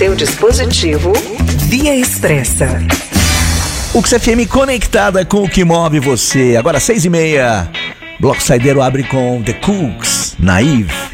seu dispositivo, Via Expressa. O XFM conectada com o que move você. Agora 6h30. Bloco Saideiro abre com The Cooks, Naive.